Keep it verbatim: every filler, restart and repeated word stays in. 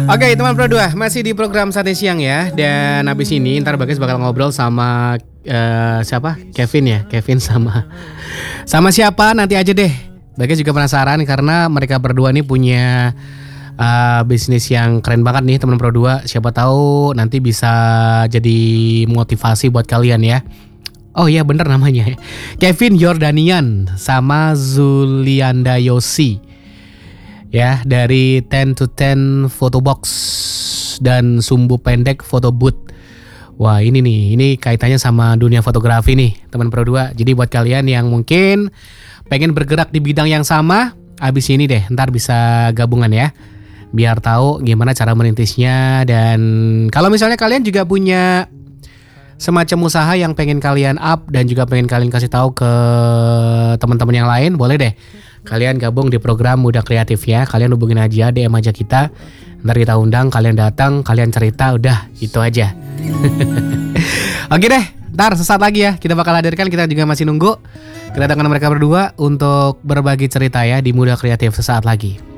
Oke teman Pro dua, masih di program Sate Siang ya. Dan habis ini ntar Bagas bakal ngobrol sama uh, siapa? Kevin ya, Kevin sama Sama siapa nanti aja deh. Bagas juga penasaran karena mereka berdua nih punya uh, bisnis yang keren banget nih teman Pro dua. Siapa tahu nanti bisa jadi motivasi buat kalian ya. Oh iya bener namanya, Kevin Yordanian sama Zulianda Yosi ya, dari ten to ten Photo Box dan Sumbu Pendek Photo Booth. Wah ini nih, ini kaitannya sama dunia fotografi nih teman Pro dua. Jadi buat kalian yang mungkin pengen bergerak di bidang yang sama, abis ini deh ntar bisa gabungan ya, biar tahu gimana cara merintisnya. Dan kalau misalnya kalian juga punya semacam usaha yang pengen kalian up dan juga pengen kalian kasih tahu ke teman-teman yang lain, boleh deh kalian gabung di program Muda Kreatif ya. Kalian hubungin aja, D M aja kita, ntar kita undang, kalian datang, kalian cerita, udah itu aja. Oke deh, ntar sesaat lagi ya kita bakal hadirkan, kita juga masih nunggu kedatangan mereka berdua untuk berbagi cerita ya di Muda Kreatif sesaat lagi.